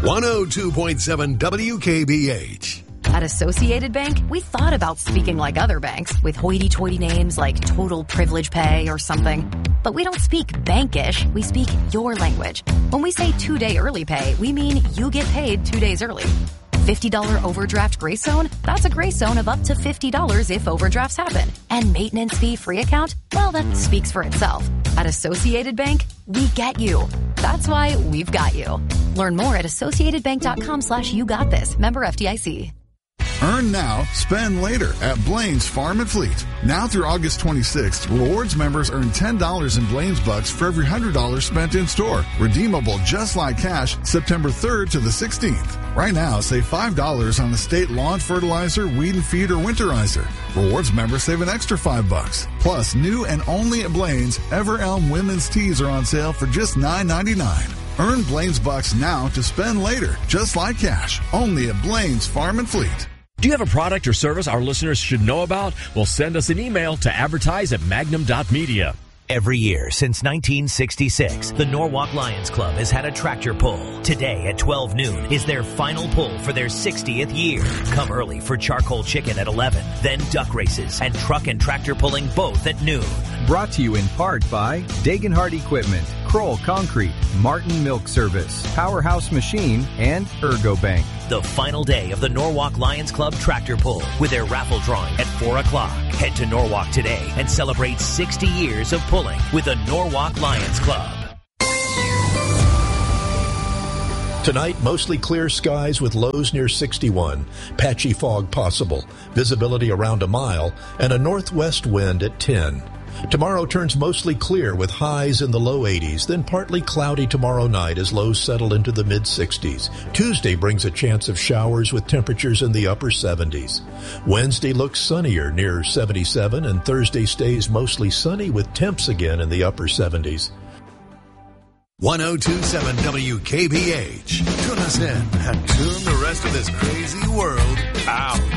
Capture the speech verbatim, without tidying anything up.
one oh two point seven W K B H. At Associated Bank, we thought about speaking like other banks with hoity-toity names like Total Privilege Pay or something. But we don't speak bankish, we speak your language. When we say two-day early pay, we mean you get paid two days early. fifty dollars overdraft grace zone? That's a grace zone of up to fifty dollars if overdrafts happen. And maintenance fee free account? Well, that speaks for itself. At Associated Bank, we get you. That's why we've got you. Learn more at associatedbank.com slash you got this. Member F D I C. Earn now, spend later at Blaine's Farm and Fleet. Now through August twenty-sixth, rewards members earn ten dollars in Blaine's Bucks for every one hundred dollars spent in store. Redeemable just like cash September third to the sixteenth. Right now, save five dollars on estate lawn fertilizer, weed and feed, or winterizer. Rewards members save an extra five bucks. Plus, new and only at Blaine's, Ever Elm women's tees are on sale for just nine ninety-nine. Earn Blaine's Bucks now to spend later, just like cash. Only at Blaine's Farm and Fleet. Do you have a product or service our listeners should know about? Well, send us an email to advertise at magnum dot media. Every year since nineteen sixty-six, the Norwalk Lions Club has had a tractor pull. Today at twelve noon is their final pull for their sixtieth year. Come early for charcoal chicken at eleven, then duck races and truck and tractor pulling both at noon. Brought to you in part by Dagenhart Equipment, Kroll Concrete, Martin Milk Service, Powerhouse Machine, and Ergobank. The final day of the Norwalk Lions Club tractor pull with their raffle drawing at four o'clock. Head to Norwalk today and celebrate sixty years of pulling with the Norwalk Lions Club. Tonight, mostly clear skies with lows near sixty-one. Patchy fog possible. Visibility around a mile and a northwest wind at ten. Tomorrow turns mostly clear with highs in the low eighties, then partly cloudy tomorrow night as lows settle into the mid-sixties. Tuesday brings a chance of showers with temperatures in the upper seventies. Wednesday looks sunnier near seventy-seven, and Thursday stays mostly sunny with temps again in the upper seventies. one oh two point seven W K B H. Tune us in and tune the rest of this crazy world out.